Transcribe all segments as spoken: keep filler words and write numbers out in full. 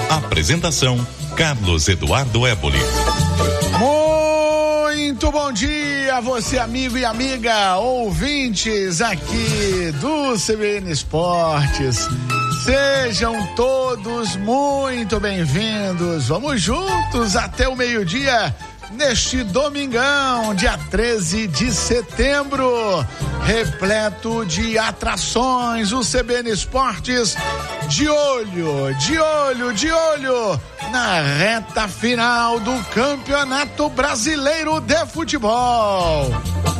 Apresentação: Carlos Eduardo Éboli. Muito bom dia, você amigo e amiga, ouvintes aqui do C B N Esportes. Sejam todos muito bem-vindos. Vamos juntos até o meio-dia neste domingão, dia treze de setembro, repleto de atrações. O C B N Esportes de olho, de olho, de olho na reta final do Campeonato Brasileiro de Futebol.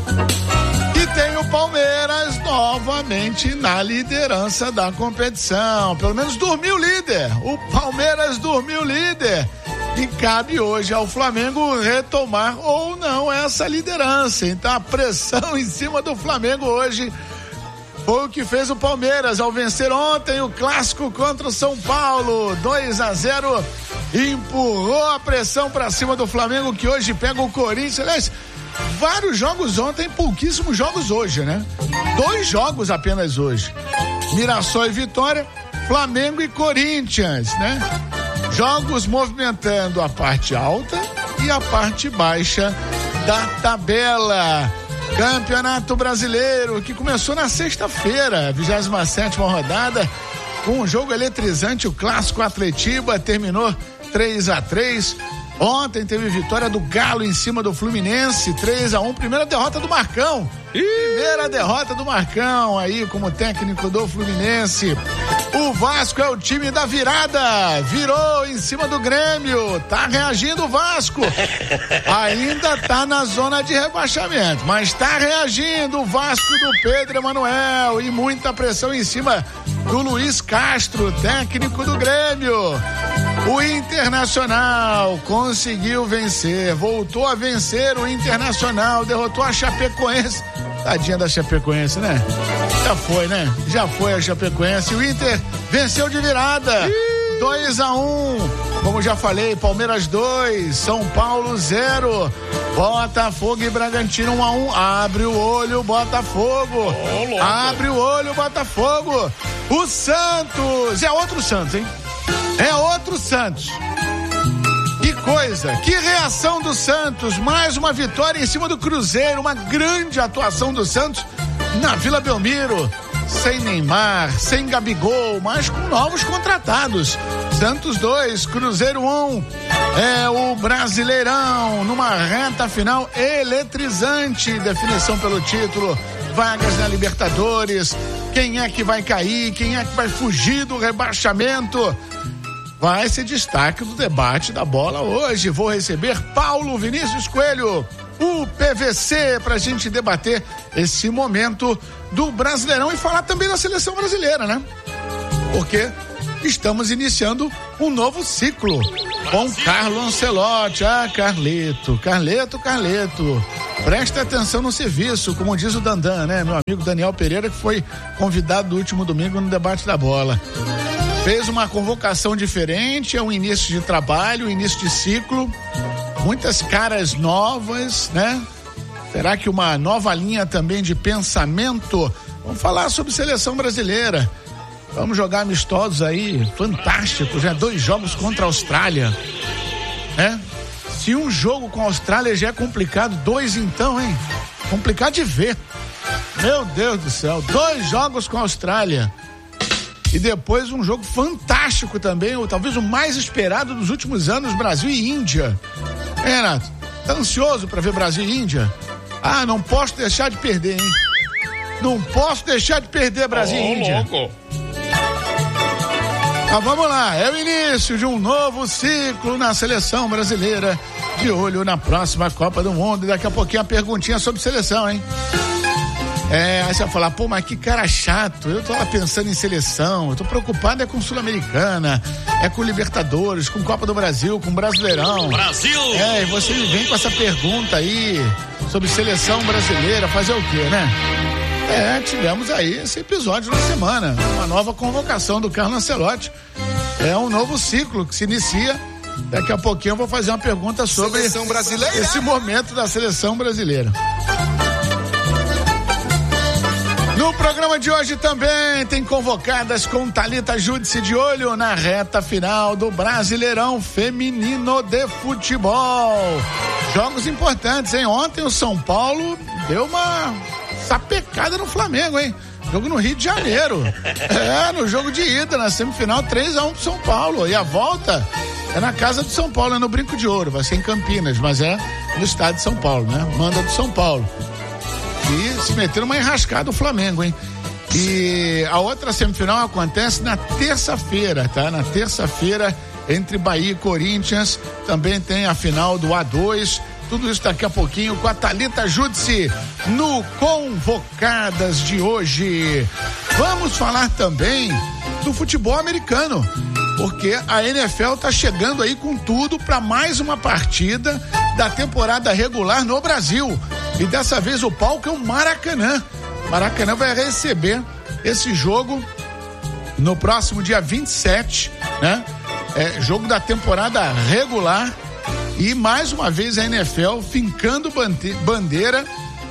E tem o Palmeiras novamente na liderança da competição. Pelo menos dormiu líder. O Palmeiras dormiu líder. E cabe hoje ao Flamengo retomar ou não essa liderança. Então a pressão em cima do Flamengo hoje foi o que fez o Palmeiras ao vencer ontem o clássico contra o São Paulo. dois a zero, empurrou a pressão para cima do Flamengo, que hoje pega o Corinthians. Aliás, vários jogos ontem, pouquíssimos jogos hoje, né? Dois jogos apenas hoje. Mirassol e Vitória, Flamengo e Corinthians, né? Jogos movimentando a parte alta e a parte baixa da tabela. Campeonato Brasileiro, que começou na sexta-feira, vigésima sétima rodada, com um jogo eletrizante, o clássico Atletiba, terminou três a três. Ontem teve vitória do Galo em cima do Fluminense, três a um, primeira derrota do Marcão. Primeira derrota do Marcão aí como técnico do Fluminense. O Vasco é o time da virada, virou em cima do Grêmio, tá reagindo o Vasco. Ainda tá na zona de rebaixamento, mas tá reagindo o Vasco do Pedro Emanuel e muita pressão em cima do Luiz Castro, técnico do Grêmio. O Internacional conseguiu vencer, voltou a vencer o Internacional, derrotou a Chapecoense. Tadinha da Chapecoense, né? Já foi, né? Já foi a Chapecoense. O Inter venceu de virada, dois a um. Como já falei, Palmeiras dois, São Paulo zero. Botafogo e Bragantino um a um. Abre o olho, Botafogo. Oh, Abre o olho, Botafogo. O Santos é outro Santos, hein? É outro Santos. Que coisa, que reação do Santos, mais uma vitória em cima do Cruzeiro, uma grande atuação do Santos na Vila Belmiro, sem Neymar, sem Gabigol, mas com novos contratados. Santos dois, Cruzeiro um, é o Brasileirão, numa reta final eletrizante, definição pelo título, vagas na Libertadores, quem é que vai cair, quem é que vai fugir do rebaixamento? Vai ser destaque do debate da bola hoje. Vou receber Paulo Vinícius Coelho, o P V C, pra gente debater esse momento do Brasileirão e falar também da seleção brasileira, né? Porque estamos iniciando um novo ciclo com Carlo Ancelotti. Ah, Carleto, Carleto, Carleto. Presta atenção no serviço, como diz o Dandan, né? Meu amigo Daniel Pereira, que foi convidado no último domingo no debate da bola. Fez uma convocação diferente, é um início de trabalho, um início de ciclo, muitas caras novas, né? Será que uma nova linha também de pensamento? Vamos falar sobre seleção brasileira. Vamos jogar amistosos aí, fantásticos, né? Dois jogos contra a Austrália, né? Se um jogo com a Austrália já é complicado, dois então, hein? Complicado de ver. Meu Deus do céu, dois jogos com a Austrália. E depois um jogo fantástico também, ou talvez o mais esperado dos últimos anos, Brasil e Índia. É, Renato, tá ansioso pra ver Brasil e Índia? Ah, não posso deixar de perder, hein? Não posso deixar de perder Brasil oh, e Índia. Louco. Mas vamos lá, é o início de um novo ciclo na seleção brasileira, de olho na próxima Copa do Mundo. E daqui a pouquinho a perguntinha sobre seleção, hein? É, aí você vai falar, pô, mas que cara chato, eu tô lá pensando em seleção, eu tô preocupado é com Sul-Americana, é com Libertadores, com Copa do Brasil, com Brasileirão. Brasil! É, e você vem com essa pergunta aí sobre seleção brasileira, fazer o quê, né? É, tivemos aí esse episódio na semana, uma nova convocação do Carlo Ancelotti, é um novo ciclo que se inicia. Daqui a pouquinho eu vou fazer uma pergunta sobre esse momento da seleção brasileira. No programa de hoje também tem convocadas com Thalita Júdice de olho na reta final do Brasileirão Feminino de Futebol. Jogos importantes, hein? Ontem o São Paulo deu uma sapecada no Flamengo, hein? Jogo no Rio de Janeiro. É, no jogo de ida, na semifinal, três a um pro São Paulo. E a volta é na casa do São Paulo, é no Brinco de Ouro. Vai ser em Campinas, mas é no estado de São Paulo, né? Manda do São Paulo. E se meter numa enrascada o Flamengo, hein? E a outra semifinal acontece na terça-feira, tá? Na terça-feira, entre Bahia e Corinthians. Também tem a final do A dois. Tudo isso daqui a pouquinho com a Thalita Júdice no Convocadas de hoje. Vamos falar também do futebol americano, porque a N F L tá chegando aí com tudo para mais uma partida da temporada regular no Brasil. E dessa vez o palco é o Maracanã. Maracanã vai receber esse jogo no próximo dia vinte e sete, né? É, jogo da temporada regular. E mais uma vez a N F L fincando bandeira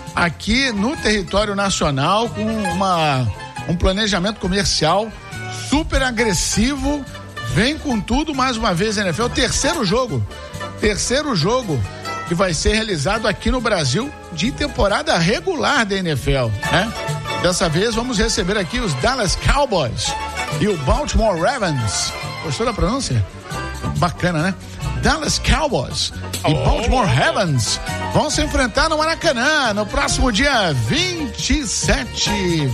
aqui no território nacional com uma, um planejamento comercial super agressivo. Vem com tudo mais uma vez a N F L. Terceiro jogo. Terceiro jogo que vai ser realizado aqui no Brasil de temporada regular da N F L, né? Dessa vez vamos receber aqui os Dallas Cowboys e o Baltimore Ravens. Gostou da pronúncia? Bacana, né? Dallas Cowboys e Baltimore Ravens vão se enfrentar no Maracanã no próximo dia vinte e sete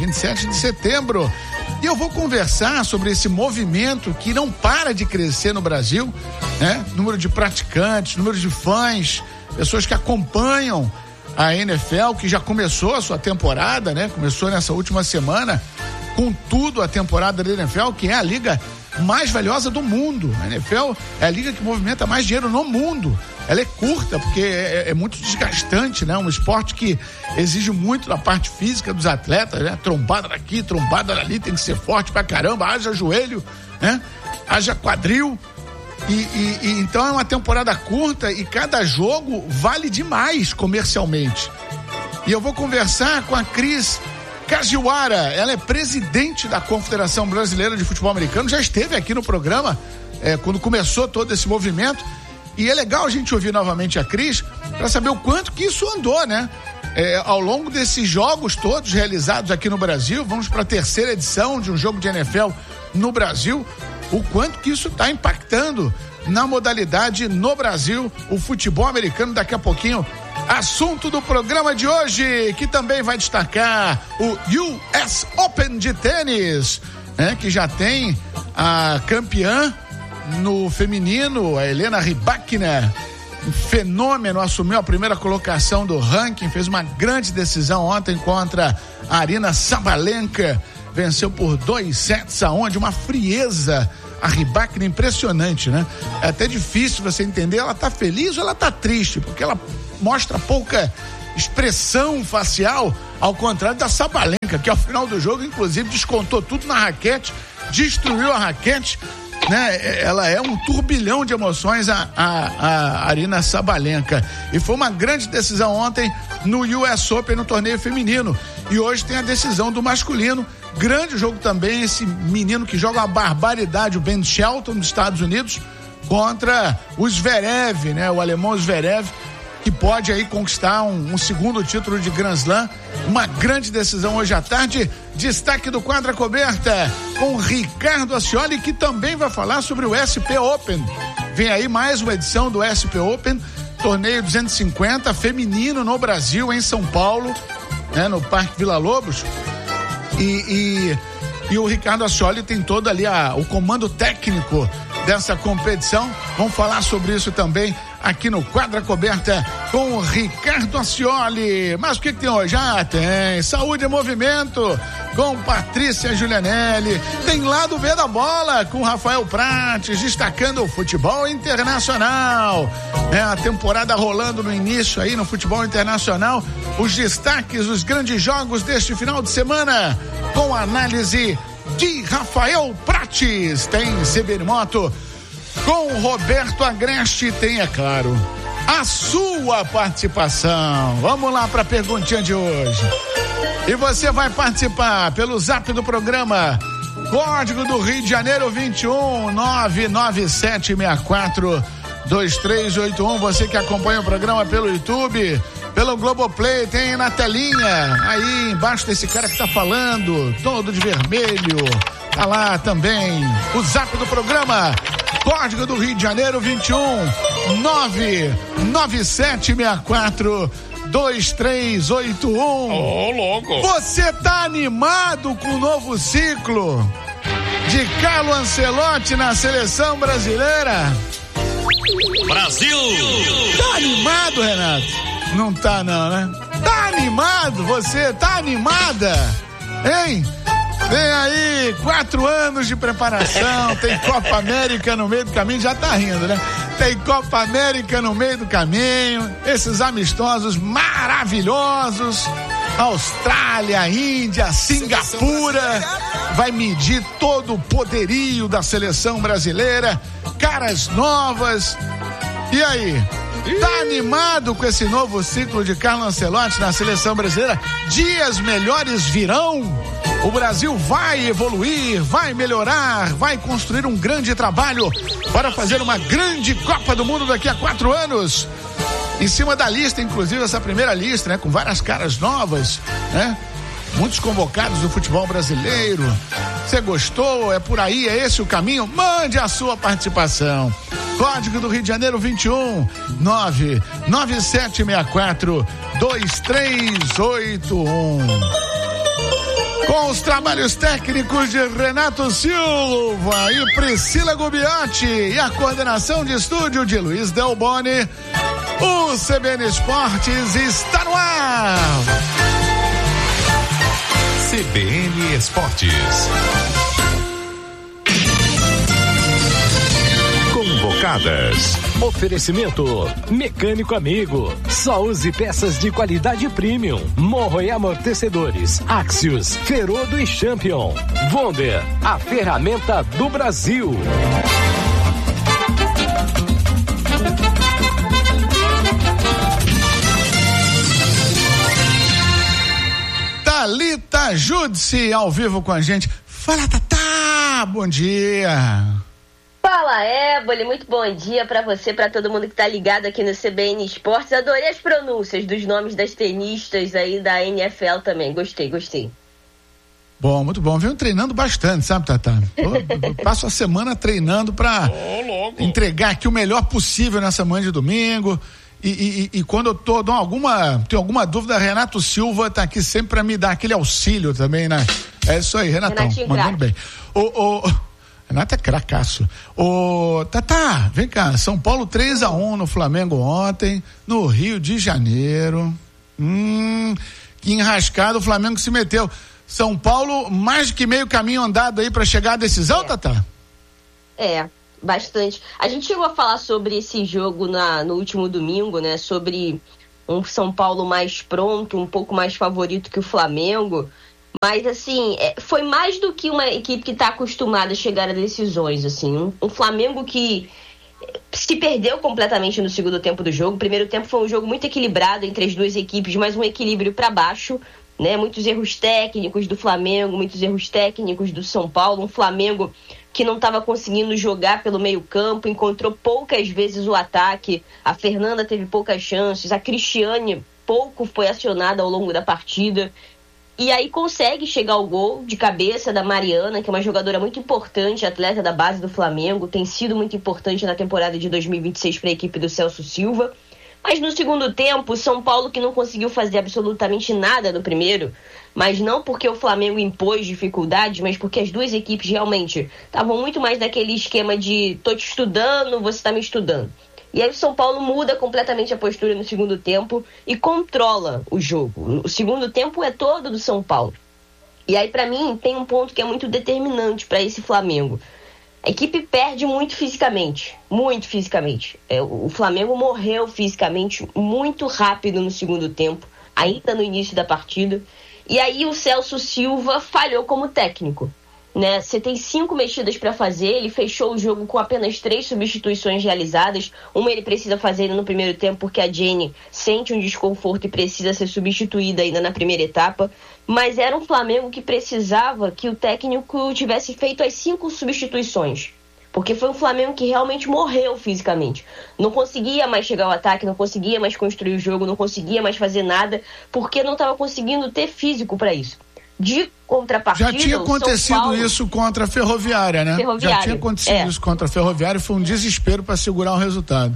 de setembro. E eu vou conversar sobre esse movimento que não para de crescer no Brasil, né? Número de praticantes, número de fãs, pessoas que acompanham a N F L, que já começou a sua temporada, né? Começou nessa última semana com tudo a temporada da N F L, que é a liga mais valiosa do mundo. A N F L é a liga que movimenta mais dinheiro no mundo. Ela é curta porque é, é muito desgastante, né? Um esporte que exige muito da parte física dos atletas, né? Trombada daqui, trombada dali, tem que ser forte pra caramba, haja joelho, né? Haja quadril. E, e, e então é uma temporada curta e cada jogo vale demais comercialmente. E eu vou conversar com a Cris Kajiwara. Ela é presidente da Confederação Brasileira de Futebol Americano, já esteve aqui no programa é, quando começou todo esse movimento. E é legal a gente ouvir novamente a Cris para saber o quanto que isso andou, né? É, ao longo desses jogos todos realizados aqui no Brasil, vamos para a terceira edição de um jogo de N F L no Brasil, o quanto que isso está impactando na modalidade no Brasil, o futebol americano. Daqui a pouquinho, assunto do programa de hoje, que também vai destacar o U S Open de tênis, né? Que já tem a campeã no feminino, a Helena Rybakina, um fenômeno, assumiu a primeira colocação do ranking, fez uma grande decisão ontem contra a Aryna Sabalenka, venceu por dois sets a um, de uma frieza. A Rybakina, impressionante, né? É até difícil você entender, ela tá feliz ou ela tá triste, porque ela mostra pouca expressão facial, ao contrário da Sabalenka, que ao final do jogo, inclusive, descontou tudo na raquete, destruiu a raquete, né? Ela é um turbilhão de emoções, a, a, a Aryna Sabalenka. E foi uma grande decisão ontem no U S Open, no torneio feminino. E hoje tem a decisão do masculino. Grande jogo também, esse menino que joga uma barbaridade, o Ben Shelton, dos Estados Unidos, contra o Zverev, né? O alemão Zverev, que pode aí conquistar um, um segundo título de Grand Slam. Uma grande decisão hoje à tarde. Destaque do Quadra Coberta com Ricardo Ascioli, que também vai falar sobre o S P Open. Vem aí mais uma edição do S P Open, torneio duzentos e cinquenta feminino no Brasil, em São Paulo, né? No Parque Vila Lobos. E, e, e o Ricardo Ascioli tem todo ali a, o comando técnico dessa competição. Vamos falar sobre isso também aqui no Quadra Coberta com o Ricardo Ascioli. Mas o que, que tem hoje? Ah, tem Saúde e Movimento com Patrícia Julianelli. Tem Lado B da Bola com Rafael Prates, destacando o futebol internacional. É a temporada rolando no início aí no futebol internacional. Os destaques, os grandes jogos deste final de semana, com análise de Rafael Prates. Tem C B N Moto com Roberto Agreste. Tem, é claro, a sua participação. Vamos lá para a perguntinha de hoje. E você vai participar pelo zap do programa, código do Rio de Janeiro vinte e um nove nove sete seis quatro dois três oito um. Você que acompanha o programa pelo YouTube, pelo Globoplay, tem na telinha aí embaixo desse cara que tá falando, todo de vermelho, tá lá também o zap do programa, código do Rio de Janeiro vinte e um nove nove sete seis quatro dois três oito um. Ô, louco! Você tá animado com o novo ciclo de Carlo Ancelotti na seleção brasileira? Brasil! Tá animado, Renato? Não tá não, né? Tá animado? Você tá animada? Hein? Tem aí quatro anos de preparação, tem Copa América no meio do caminho, já tá rindo, né? Tem Copa América no meio do caminho, esses amistosos maravilhosos, Austrália, Índia, Singapura, vai medir todo o poderio da seleção brasileira, caras novas. E aí? Tá animado com esse novo ciclo de Carlo Ancelotti na seleção brasileira? Dias melhores virão? O Brasil vai evoluir, vai melhorar, vai construir um grande trabalho para fazer uma grande Copa do Mundo daqui a quatro anos. Em cima da lista, inclusive, essa primeira lista, né? Com várias caras novas, né? Muitos convocados do futebol brasileiro. Você gostou? É por aí? É esse o caminho? Mande a sua participação. Código do Rio de Janeiro vinte e um nove nove sete seis quatro dois três oito um. Com os trabalhos técnicos de Renato Silva e Priscila Gubiotti e a coordenação de estúdio de Luiz Delboni, o C B N Esportes está no ar. C B N Esportes. Convocadas. Oferecimento Mecânico Amigo. Só use peças de qualidade premium. Morro e amortecedores. Axios, Ferodo e Champion. Wonder, a ferramenta do Brasil. Thalita Júdice ao vivo com a gente. Fala, Tatá, bom dia. Fala, Éboli, muito bom dia pra você, pra todo mundo que tá ligado aqui no C B N Esportes. Adorei as pronúncias dos nomes das tenistas aí da N F L também, gostei, gostei. Bom, muito bom, venho treinando bastante, sabe, Tatá? Eu passo a semana treinando pra oh, entregar aqui o melhor possível nessa manhã de domingo. E, e, e quando eu tô, dou alguma, tenho alguma dúvida, Renato Silva tá aqui sempre pra me dar aquele auxílio também, né? É isso aí, Renatão, Renatinho mandando craque. bem. O, o, Renato é cracaço. Ô, Tatá, vem cá, São Paulo três a um no Flamengo ontem, no Rio de Janeiro. Hum, que enrascado o Flamengo se meteu. São Paulo, mais que meio caminho andado aí pra chegar à decisão, É. Tatá? É, bastante. A gente chegou a falar sobre esse jogo na, no último domingo, né? Sobre um São Paulo mais pronto, um pouco mais favorito que o Flamengo. Mas, assim, é, foi mais do que uma equipe que está acostumada a chegar a decisões, assim. Um, um Flamengo que se perdeu completamente no segundo tempo do jogo. O primeiro tempo foi um jogo muito equilibrado entre as duas equipes, mas um equilíbrio para baixo, né? Muitos erros técnicos do Flamengo, muitos erros técnicos do São Paulo. Um Flamengo que não estava conseguindo jogar pelo meio campo, encontrou poucas vezes o ataque. A Fernanda teve poucas chances, a Cristiane pouco foi acionada ao longo da partida. E aí consegue chegar ao gol de cabeça da Mariana, que é uma jogadora muito importante, atleta da base do Flamengo, tem sido muito importante na temporada de dois mil e vinte e seis para a equipe do Celso Silva. Mas no segundo tempo, São Paulo que não conseguiu fazer absolutamente nada no primeiro, mas não porque o Flamengo impôs dificuldades, mas porque as duas equipes realmente estavam muito mais naquele esquema de tô te estudando, você tá me estudando. E aí o São Paulo muda completamente a postura no segundo tempo e controla o jogo. O segundo tempo é todo do São Paulo. E aí, para mim, tem um ponto que é muito determinante para esse Flamengo. A equipe perde muito fisicamente, muito fisicamente. É, o Flamengo morreu fisicamente muito rápido no segundo tempo, ainda no início da partida. E aí o Celso Silva falhou como técnico. né? Você tem cinco mexidas para fazer, ele fechou o jogo com apenas três substituições realizadas. Uma ele precisa fazer no primeiro tempo porque a Jenny sente um desconforto e precisa ser substituída ainda na primeira etapa. Mas era um Flamengo que precisava que o técnico tivesse feito as cinco substituições. Porque foi um Flamengo que realmente morreu fisicamente. Não conseguia mais chegar ao ataque, não conseguia mais construir o jogo, não conseguia mais fazer nada, porque não estava conseguindo ter físico para isso. De contrapartida, já tinha acontecido Paulo... isso contra a Ferroviária, né? Ferroviária, já tinha acontecido é. isso contra a Ferroviária e foi um desespero para segurar o resultado.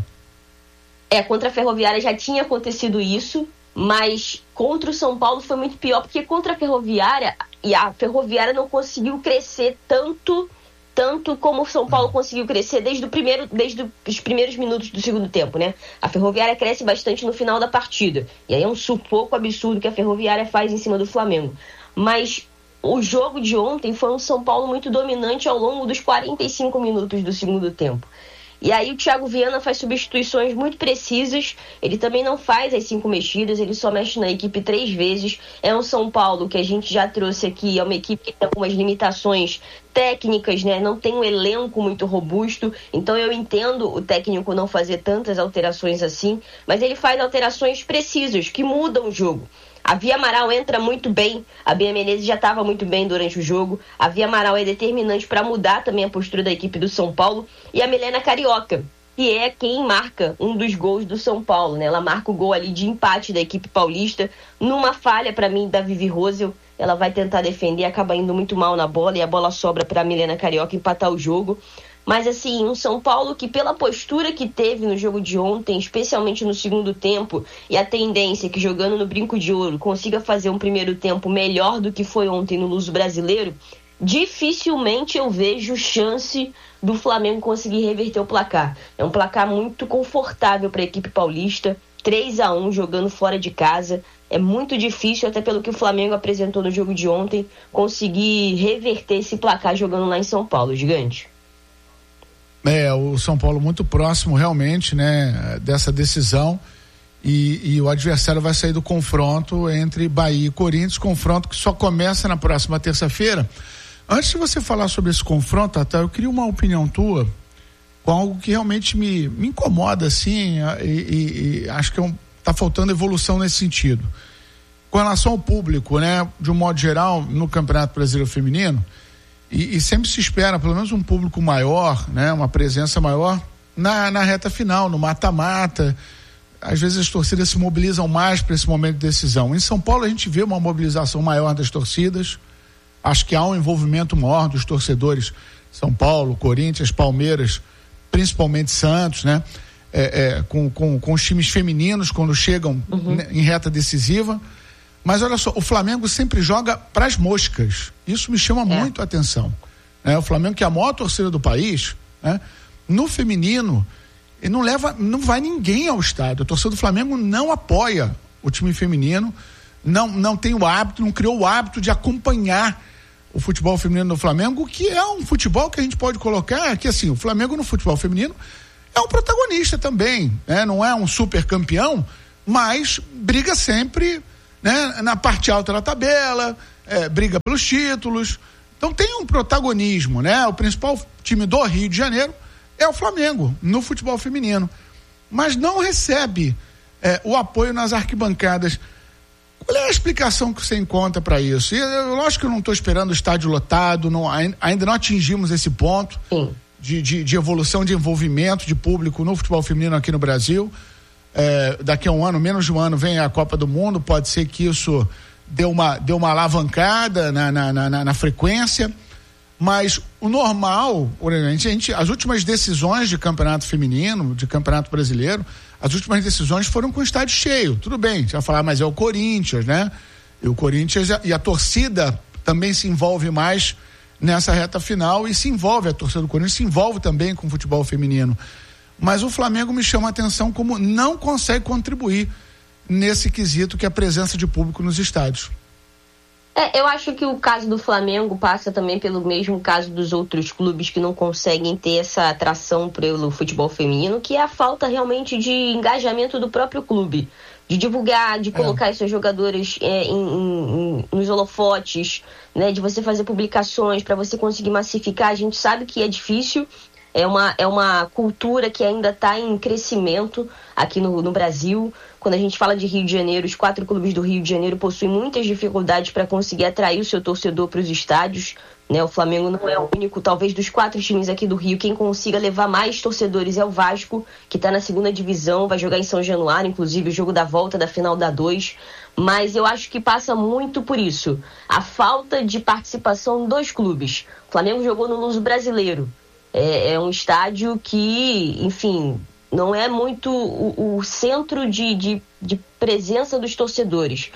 É, contra a Ferroviária já tinha acontecido isso, mas contra o São Paulo foi muito pior, porque contra a Ferroviária, e a Ferroviária não conseguiu crescer tanto, tanto como o São Paulo conseguiu crescer desde, o primeiro, desde os primeiros minutos do segundo tempo, né? A Ferroviária cresce bastante no final da partida, e aí é um sufoco absurdo que a Ferroviária faz em cima do Flamengo. Mas o jogo de ontem foi um São Paulo muito dominante ao longo dos quarenta e cinco minutos do segundo tempo. E aí o Thiago Viana faz substituições muito precisas, ele também não faz as cinco mexidas, ele só mexe na equipe três vezes. É um São Paulo que a gente já trouxe aqui, é uma equipe que tem algumas limitações técnicas, né? Não tem um elenco muito robusto, então eu entendo o técnico não fazer tantas alterações assim, mas ele faz alterações precisas, que mudam o jogo. A Bia Amaral entra muito bem, a Bia Menezes já estava muito bem durante o jogo, a Bia Amaral é determinante para mudar também a postura da equipe do São Paulo, e a Milena Carioca, que é quem marca um dos gols do São Paulo, né? Ela marca o gol ali de empate da equipe paulista, numa falha para mim da Vivi Rosel, ela vai tentar defender, acaba indo muito mal na bola e a bola sobra para a Milena Carioca empatar o jogo. Mas assim, um São Paulo que pela postura que teve no jogo de ontem, especialmente no segundo tempo, e a tendência que jogando no Brinco de Ouro consiga fazer um primeiro tempo melhor do que foi ontem no Luso Brasileiro, dificilmente eu vejo chance do Flamengo conseguir reverter o placar. É um placar muito confortável para a equipe paulista, três a um jogando fora de casa. É muito difícil, até pelo que o Flamengo apresentou no jogo de ontem, conseguir reverter esse placar jogando lá em São Paulo, Gigante. É, o São Paulo muito próximo realmente, né, dessa decisão, e, e o adversário vai sair do confronto entre Bahia e Corinthians, confronto que só começa na próxima terça-feira. Antes de você falar sobre esse confronto, Tata, eu queria uma opinião tua com algo que realmente me, me incomoda, assim, e, e, e acho que é um, tá faltando evolução nesse sentido. Com relação ao público, né, de um modo geral, no Campeonato Brasileiro Feminino, E, e sempre se espera pelo menos um público maior, né, uma presença maior na, na reta final, no mata-mata. Às vezes as torcidas se mobilizam mais para esse momento de decisão. Em São Paulo a gente vê uma mobilização maior das torcidas, acho que há um envolvimento maior dos torcedores, São Paulo, Corinthians, Palmeiras, principalmente Santos, né, é, é, com, com, com os times femininos quando chegam uhum. né, em reta decisiva. Mas olha só, o Flamengo sempre joga para as moscas. Isso me chama é. muito a atenção. É, o Flamengo, que é a maior torcida do país, né, no feminino, ele não leva, não vai ninguém ao estádio. A torcida do Flamengo não apoia o time feminino, não, não tem o hábito, não criou o hábito de acompanhar o futebol feminino do Flamengo, que é um futebol que a gente pode colocar, que assim, o Flamengo no futebol feminino é um protagonista também, né? Não é um super campeão, mas briga sempre, né, na parte alta da tabela, é, briga pelos títulos, então tem um protagonismo, né? O principal time do Rio de Janeiro é o Flamengo no futebol feminino, mas não recebe é, o apoio nas arquibancadas. Qual é a explicação que você encontra para isso? E, eu, lógico que eu não estou esperando o estádio lotado, não, ainda não atingimos esse ponto de, de, de evolução, de envolvimento de público no futebol feminino aqui no Brasil. É, daqui a um ano, menos de um ano, vem a Copa do Mundo, pode ser que isso dê uma, dê uma alavancada na, na, na, na frequência, mas o normal, a gente, as últimas decisões de campeonato feminino, de campeonato brasileiro, as últimas decisões foram com o estádio cheio, tudo bem, você vai falar, mas é o Corinthians, né? E o Corinthians e a torcida também se envolve mais nessa reta final e se envolve, a torcida do Corinthians se envolve também com o futebol feminino. Mas o Flamengo me chama a atenção como não consegue contribuir nesse quesito que é a presença de público nos estádios. É, eu acho que o caso do Flamengo passa também pelo mesmo caso dos outros clubes que não conseguem ter essa atração pelo futebol feminino, que é a falta realmente de engajamento do próprio clube. de divulgar, de colocar é. seus jogadores é, em, em, em, nos holofotes, né, de você fazer publicações para você conseguir massificar. A gente sabe que é difícil, é uma, é uma cultura que ainda está em crescimento aqui no, no Brasil. Quando a gente fala de Rio de Janeiro, os quatro clubes do Rio de Janeiro possuem muitas dificuldades para conseguir atrair o seu torcedor para os estádios, né? O Flamengo não é o único, talvez dos quatro times aqui do Rio, quem consiga levar mais torcedores é o Vasco, que está na segunda divisão, vai jogar em São Januário, inclusive o jogo da volta da final da dois. Mas eu acho que passa muito por isso, a falta de participação dos clubes. O Flamengo jogou no Luso Brasileiro, é, é um estádio que, enfim, não é muito o, o centro de, de, de presença dos torcedores.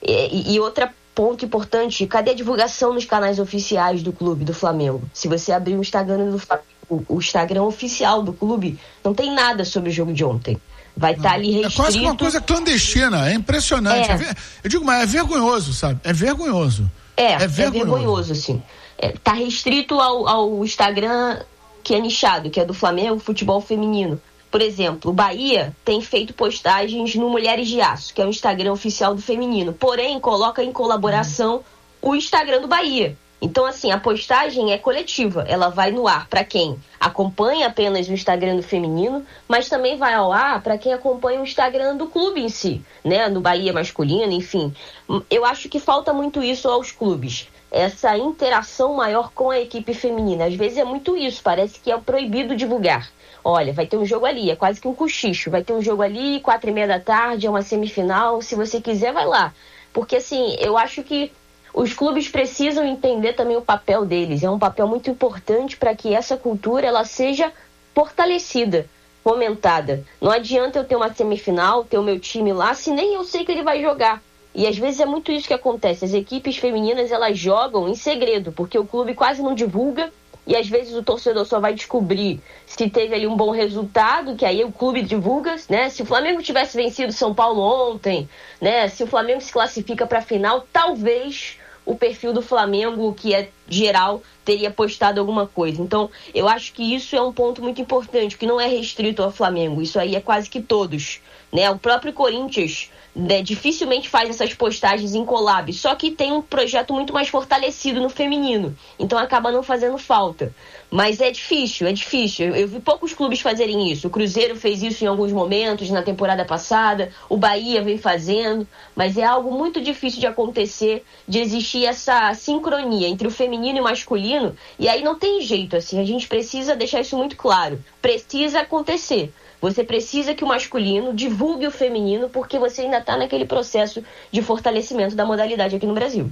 E, e outra ponto importante, cadê a divulgação nos canais oficiais do clube, do Flamengo? Se você abrir o Instagram do Flamengo, o, o Instagram oficial do clube, não tem nada sobre o jogo de ontem. Vai estar tá ali restrito. É quase uma coisa clandestina, é impressionante. É. É, eu digo, mas é vergonhoso, sabe? É vergonhoso. É, é vergonhoso, é vergonhoso sim. É, tá restrito ao, ao Instagram que é nichado, que é do Flamengo Futebol Feminino. Por exemplo, o Bahia tem feito postagens no Mulheres de Aço, que é o Instagram oficial do feminino. Porém, coloca em colaboração uhum. o Instagram do Bahia. Então, assim, a postagem é coletiva. Ela vai no ar para quem acompanha apenas o Instagram do feminino, mas também vai ao ar para quem acompanha o Instagram do clube em si, né? No Bahia masculino, enfim. Eu acho que falta muito isso aos clubes. Essa interação maior com a equipe feminina. Às vezes é muito isso, parece que é proibido divulgar. Olha, vai ter um jogo ali, é quase que um cochicho. Vai ter um jogo ali, quatro e meia da tarde, é uma semifinal. Se você quiser, vai lá. Porque, assim, eu acho que os clubes precisam entender também o papel deles. É um papel muito importante para que essa cultura ela seja fortalecida, fomentada. Não adianta eu ter uma semifinal, ter o meu time lá, se nem eu sei que ele vai jogar. E às vezes é muito isso que acontece. As equipes femininas, elas jogam em segredo, porque o clube quase não divulga. E às vezes o torcedor só vai descobrir se teve ali um bom resultado, que aí o clube divulga, né? Se o Flamengo tivesse vencido São Paulo ontem, né? Se o Flamengo se classifica para a final, talvez o perfil do Flamengo, que é geral, teria postado alguma coisa. Então, eu acho que isso é um ponto muito importante, que não é restrito ao Flamengo. Isso aí é quase que todos, né? O próprio Corinthians, né, dificilmente faz essas postagens em collab, só que tem um projeto muito mais fortalecido no feminino, então acaba não fazendo falta. Mas é difícil, é difícil. Eu, eu vi poucos clubes fazerem isso. O Cruzeiro fez isso em alguns momentos na temporada passada, o Bahia vem fazendo, mas é algo muito difícil de acontecer, de existir essa sincronia entre o feminino e o masculino, e aí não tem jeito, assim, a gente precisa deixar isso muito claro. Precisa acontecer. Você precisa que o masculino divulgue o feminino, porque você ainda está naquele processo de fortalecimento da modalidade aqui no Brasil.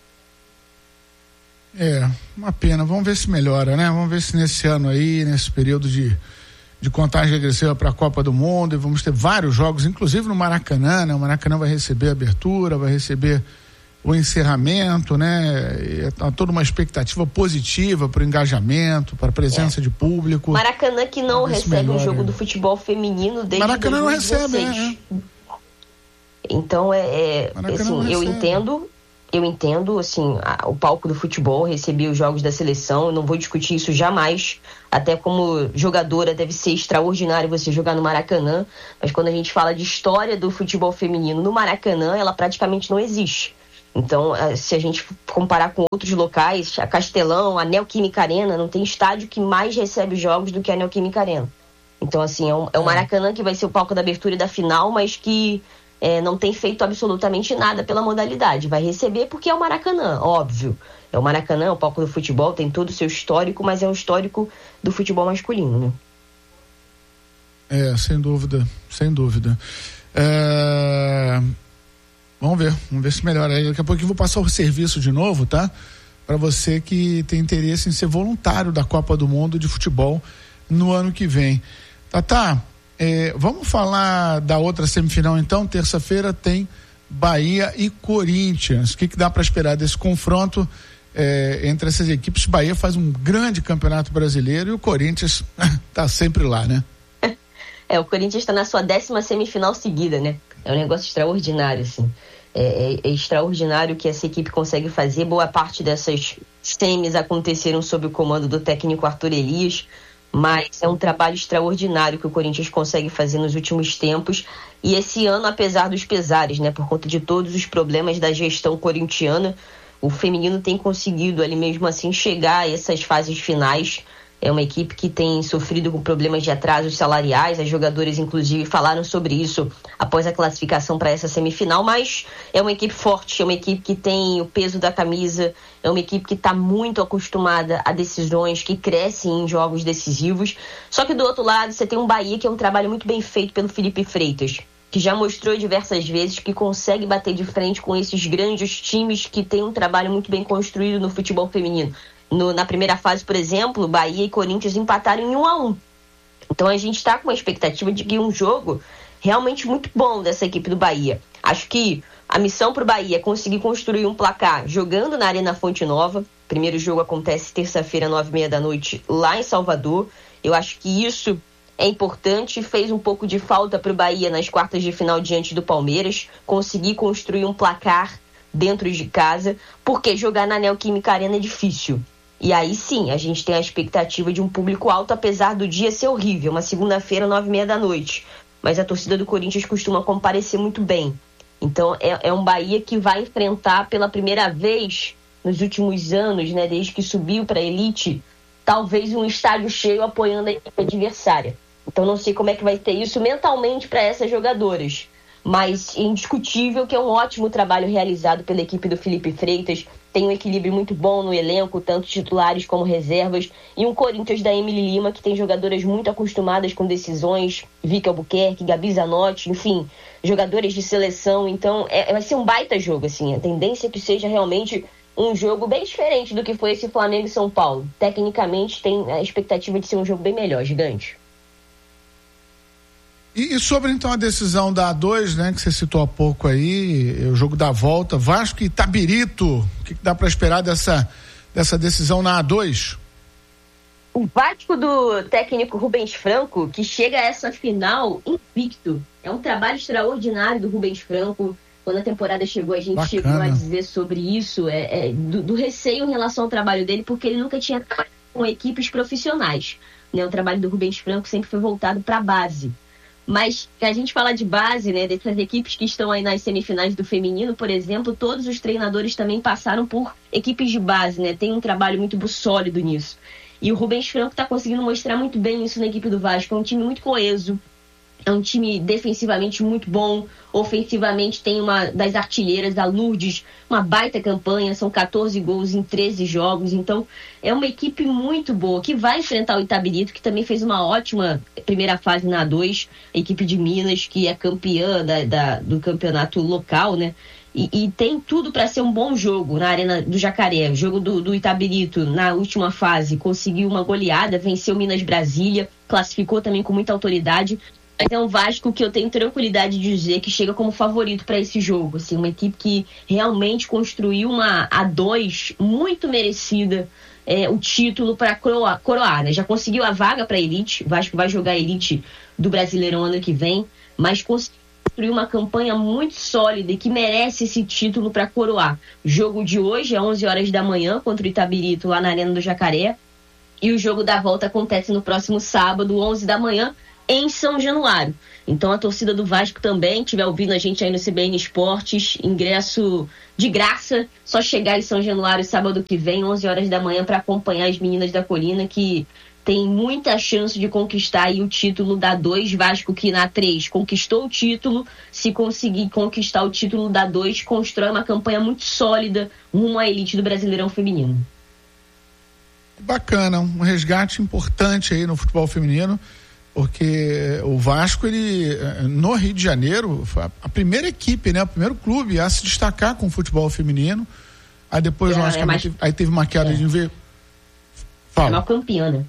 É, uma pena. Vamos ver se melhora, né? Vamos ver se nesse ano aí, nesse período de, de contagem regressiva para a Copa do Mundo, e vamos ter vários jogos, inclusive no Maracanã, né? O Maracanã vai receber a abertura, vai receber o encerramento, né? É toda uma expectativa positiva para o engajamento, para a presença é. de público. Maracanã que não recebe um jogo do futebol feminino desde Maracanã dois mil e dezesseis. Não recebe, é. Então, é, é assim, eu entendo, eu entendo, assim, a, o palco do futebol receber os jogos da seleção, eu não vou discutir isso jamais, até como jogadora deve ser extraordinário você jogar no Maracanã, mas quando a gente fala de história do futebol feminino no Maracanã, ela praticamente não existe. Então, se a gente comparar com outros locais, a Castelão, a Neoquímica Arena, não tem estádio que mais recebe jogos do que a Neoquímica Arena. Então, assim, é, um, é o Maracanã que vai ser o palco da abertura e da final, mas que é, não tem feito absolutamente nada pela modalidade. Vai receber porque é o Maracanã, óbvio. É o Maracanã, é o palco do futebol, tem todo o seu histórico, mas é um histórico do futebol masculino, né? É, sem dúvida, sem dúvida. É... Vamos ver, vamos ver se melhora. Daqui a pouquinho eu vou passar o serviço de novo, tá? Para você que tem interesse em ser voluntário da Copa do Mundo de futebol no ano que vem. Tatá, é, vamos falar da outra semifinal então? Terça-feira tem Bahia e Corinthians. O que, que dá para esperar desse confronto é, entre essas equipes? Bahia faz um grande campeonato brasileiro e o Corinthians tá sempre lá, né? É, o Corinthians está na sua décima semifinal seguida, né? É um negócio extraordinário, assim. É, é, é extraordinário o que essa equipe consegue fazer. Boa parte dessas semis aconteceram sob o comando do técnico Arthur Elias. mas é um trabalho extraordinário que o Corinthians consegue fazer nos últimos tempos. E esse ano, apesar dos pesares, né, por conta de todos os problemas da gestão corintiana, o feminino tem conseguido ali mesmo assim chegar a essas fases finais. É uma equipe que tem sofrido com problemas de atrasos salariais. As jogadoras, inclusive, falaram sobre isso após a classificação para essa semifinal. Mas é uma equipe forte, é uma equipe que tem o peso da camisa, é uma equipe que está muito acostumada a decisões, que crescem em jogos decisivos. Só que do outro lado, você tem um Bahia que é um trabalho muito bem feito pelo Felipe Freitas, que já mostrou diversas vezes que consegue bater de frente com esses grandes times que têm um trabalho muito bem construído no futebol feminino. No, na primeira fase, por exemplo, Bahia e Corinthians empataram em um a um. Então a gente está com uma expectativa de que um jogo realmente muito bom dessa equipe do Bahia. Acho que a missão para o Bahia é conseguir construir um placar jogando na Arena Fonte Nova. O primeiro jogo acontece terça-feira, nove e meia da noite, lá em Salvador. Eu acho que isso é importante. Fez um pouco de falta para o Bahia nas quartas de final diante do Palmeiras. Conseguir construir um placar dentro de casa, porque jogar na Neoquímica Arena é difícil. E aí sim, a gente tem a expectativa de um público alto, apesar do dia ser horrível. Uma segunda-feira, nove e meia da noite. Mas a torcida do Corinthians costuma comparecer muito bem. Então é, é um Bahia que vai enfrentar pela primeira vez nos últimos anos, né, desde que subiu para a elite, talvez um estádio cheio apoiando a equipe adversária. Então não sei como é que vai ter isso mentalmente para essas jogadoras. Mas é indiscutível que é um ótimo trabalho realizado pela equipe do Felipe Freitas. Tem um equilíbrio muito bom no elenco, tanto titulares como reservas. E um Corinthians da Emily Lima, que tem jogadoras muito acostumadas com decisões. Vicky Albuquerque, Gabi Zanotti, enfim, jogadoras de seleção. Então é, vai ser um baita jogo, assim. A tendência é que seja realmente um jogo bem diferente do que foi esse Flamengo e São Paulo. Tecnicamente tem a expectativa de ser um jogo bem melhor, gigante. E, e sobre então a decisão da A dois, né, que você citou há pouco aí, o jogo da volta, Vasco e Itabirito, o que, que dá para esperar dessa, dessa decisão na A dois? O Vasco do técnico Rubens Franco, que chega a essa final invicto. É um trabalho extraordinário do Rubens Franco. Quando a temporada chegou, a gente Bacana. chegou a dizer sobre isso, é, é, do, do receio em relação ao trabalho dele, porque ele nunca tinha trabalhado com equipes profissionais, né? O trabalho do Rubens Franco sempre foi voltado para a base. Mas a gente fala de base, né, dessas equipes que estão aí nas semifinais do feminino, por exemplo, todos os treinadores também passaram por equipes de base, né? Tem um trabalho muito sólido nisso. E o Rubens Franco está conseguindo mostrar muito bem isso na equipe do Vasco. É um time muito coeso, é um time defensivamente muito bom, ofensivamente tem uma das artilheiras, a Lourdes, uma baita campanha, são catorze gols em treze jogos, então é uma equipe muito boa, que vai enfrentar o Itabirito, que também fez uma ótima primeira fase na A dois, a equipe de Minas, que é campeã da, da, do campeonato local, né? E, e tem tudo para ser um bom jogo na Arena do Jacaré. O jogo do, do Itabirito, na última fase, conseguiu uma goleada, venceu Minas Brasília, classificou também com muita autoridade. Mas é um Vasco que eu tenho tranquilidade de dizer que chega como favorito para esse jogo. Assim, uma equipe que realmente construiu uma A dois muito merecida, é, o título para coroar, coroar, né? Já conseguiu a vaga para a elite. O Vasco vai jogar a elite do Brasileirão ano que vem, mas conseguiu construir uma campanha muito sólida e que merece esse título para coroar. O jogo de hoje é onze horas da manhã contra o Itabirito lá na Arena do Jacaré. E o jogo da volta acontece no próximo sábado, onze da manhã, em São Januário. Então a torcida do Vasco também, estiver ouvindo a gente aí no C B N Esportes, ingresso de graça, só chegar em São Januário sábado que vem, onze horas da manhã, para acompanhar as meninas da Colina, que tem muita chance de conquistar aí o título da A dois. Vasco que na A três conquistou o título, se conseguir conquistar o título da A dois, constrói uma campanha muito sólida rumo à elite do Brasileirão Feminino. Bacana, um resgate importante aí no futebol feminino, porque o Vasco, ele, no Rio de Janeiro, foi a primeira equipe, né, o primeiro clube a se destacar com o futebol feminino. Aí depois, é, eu acho é que mais... teve, aí teve uma queda é. de ver. Fala. É uma campeã, né?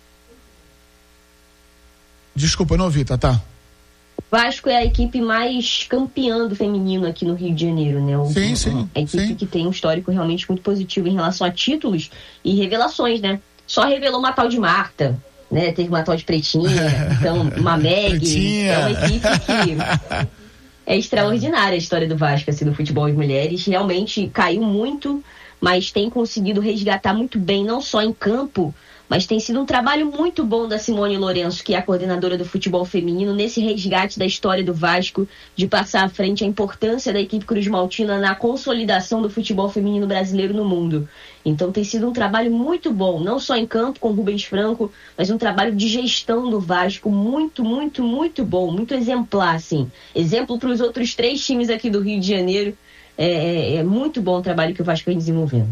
Desculpa, eu não ouvi, Tatá. O Vasco é a equipe mais campeã do feminino aqui no Rio de Janeiro, né? O, sim, sim. A equipe sim. que tem um histórico realmente muito positivo em relação a títulos e revelações, né? Só revelou uma tal de Marta, né? Teve uma tal de Pretinha, então uma Meg. É uma equipe que é extraordinária a história do Vasco, assim, do futebol de mulheres. Realmente caiu muito, mas tem conseguido resgatar muito bem, não só em campo, Mas tem sido um trabalho muito bom da Simone Lourenço, que é a coordenadora do futebol feminino, nesse resgate da história do Vasco, de passar à frente a importância da equipe cruzmaltina na consolidação do futebol feminino brasileiro no mundo. Então tem sido um trabalho muito bom, não só em campo com o Rubens Franco, mas um trabalho de gestão do Vasco muito, muito, muito bom, muito exemplar, assim. Exemplo para os outros três times aqui do Rio de Janeiro. É, é, é muito bom o trabalho que o Vasco vem desenvolvendo.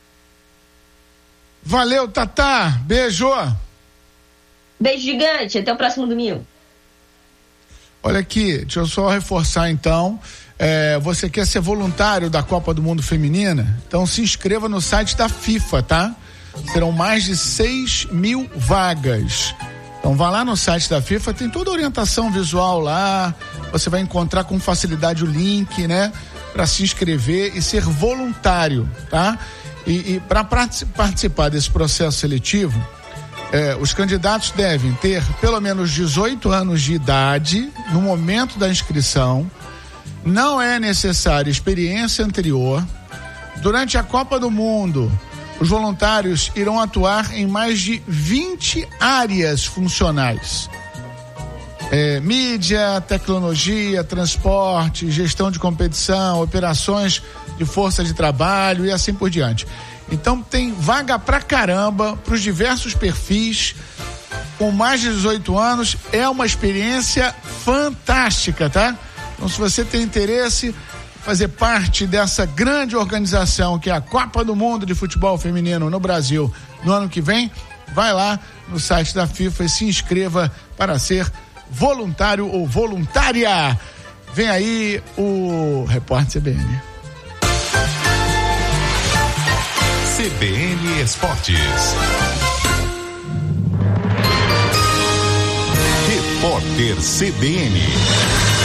Valeu, Tatá. Beijo. Beijo gigante. Até o próximo domingo. Olha aqui, deixa eu só reforçar então. É, você quer ser voluntário da Copa do Mundo Feminina? Então se inscreva no site da FIFA, tá? Serão mais de seis mil vagas. Então vá lá no site da FIFA, tem toda a orientação visual lá. Você vai encontrar com facilidade o link, né? Para se inscrever e ser voluntário, tá? E, e para participar desse processo seletivo, eh, os candidatos devem ter pelo menos dezoito anos de idade no momento da inscrição. Não é necessária experiência anterior. Durante a Copa do Mundo, os voluntários irão atuar em mais de vinte áreas funcionais. É, mídia, tecnologia, transporte, gestão de competição, operações de força de trabalho e assim por diante. Então tem vaga pra caramba para os diversos perfis. Com mais de dezoito anos, é uma experiência fantástica, tá? Então se você tem interesse em fazer parte dessa grande organização que é a Copa do Mundo de Futebol Feminino no Brasil no ano que vem, vai lá no site da FIFA e se inscreva para ser voluntário ou voluntária. Vem aí o Repórter C B N. C B N Esportes. Repórter C B N.